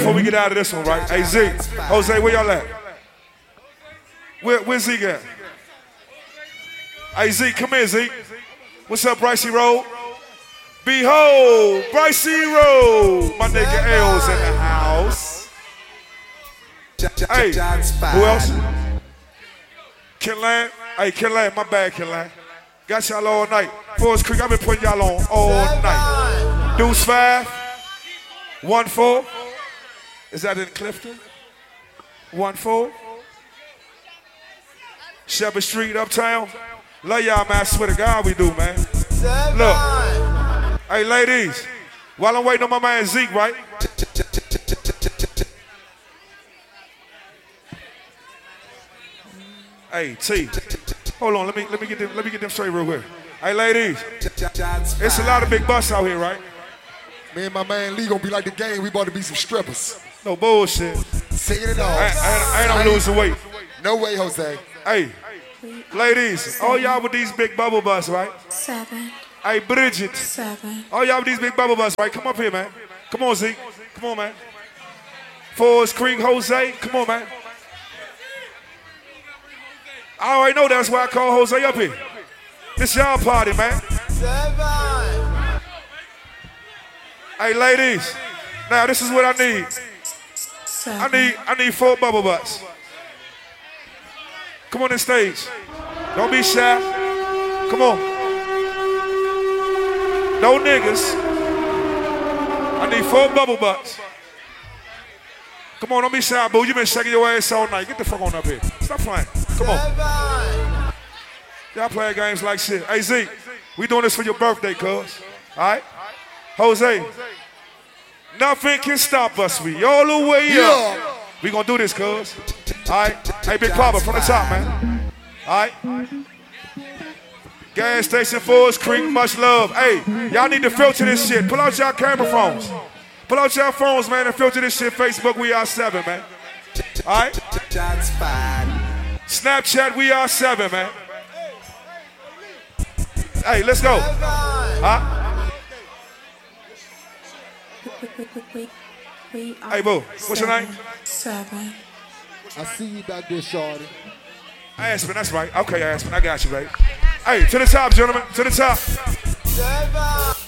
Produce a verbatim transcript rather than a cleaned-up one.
before we get out of this one, right? Hey, Z, Jose, where y'all at? Where, where's Zeke at? Hey, Zeke, come here, Zeke. What's up, Brycey Road? Behold, Brycey Road. My nigga L's in the house. Hey, who else? Kinlan. Hey, Kinlan, my bad, Kinlan. Got y'all all night. Forest Creek, I've been putting y'all on all night. Deuce five. One four. Is that in Clifton? One four. Shepherd Street, Uptown. Love y'all, man. I swear to God we do, man. Look. Hey, ladies. While I'm waiting on my man Zeke, right? Hey, T. Hold on, let me let me get them let me get them straight real quick. Hey, ladies. It's a lot of big busts out here, right? Me and my man Lee gonna be like the game. We about to be some strippers. No bullshit. Singing it all. I, I, I ain't no losing weight. No way, Jose. Hey, ladies, all y'all with these big bubble busts, right? Seven. Hey, Bridget. Seven. All y'all with these big bubble busts, right? Come up here, man. Come on, Zeke. Come on, man. Forest Creek, Jose. Come on, man. I already know that's why I call Jose up here. This y'all party, man. Seven. Hey, ladies. Now, this is what I need. Seven. I need I need four bubble butts. Come on the stage. Don't be shy. Come on. No niggas. I need four bubble butts. Come on, don't be shy, boo. You been shaking your ass all night. Get the fuck on up here. Stop playing. Come on. Y'all playing games like shit. Hey, Z, we doing this for your birthday, cuz. All right? Jose, nothing can stop us. We all the way up. We gonna do this, cuz. All right? Hey, Big Papa, from the top, man. All right? Gas station, Forest Creek, much love. Hey, y'all need to filter this shit. Pull out y'all camera phones. Pull out y'all phones, man, and filter this shit. Facebook, we are seven, man. All right? Snapchat, we are seven, man. Hey, let's go. Huh? We, we are Hey, boo, what's your name? Seven. I see you back there, shorty. Aspen, that's right. Okay, Aspen, I got you, baby. Hey, to the top, gentlemen, to the top.